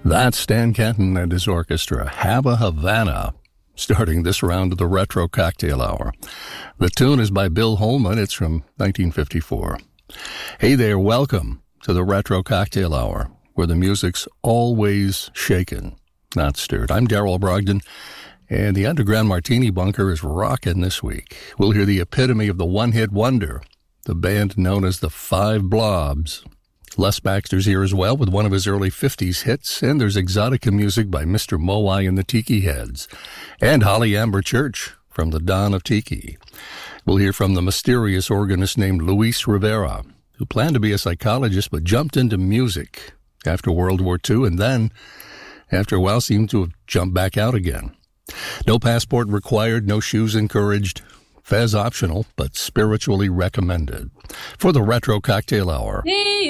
That's Stan Kenton and his orchestra, Habba Havana, starting this round of the Retro Cocktail Hour. The tune is by Bill Holman. It's from 1954. Hey there, welcome to the Retro Cocktail Hour, where the music's always shaken, not stirred. I'm Darrell Brogdon, and the Underground Martini Bunker is rocking this week. We'll hear the epitome of the one-hit wonder, the band known as the Five Blobs. Les Baxter's here as well with one of his early 50s hits, and there's exotica music by Mr. Moai and the Tiki Heads, and Holly Amber Church from the Dawn of Tiki. We'll hear from the mysterious organist named Luis Rivera, who planned to be a psychologist but jumped into music after World War II, and then, after a while, seemed to have jumped back out again. No passport required, no shoes encouraged. Fez optional, but spiritually recommended. For the Retro Cocktail Hour.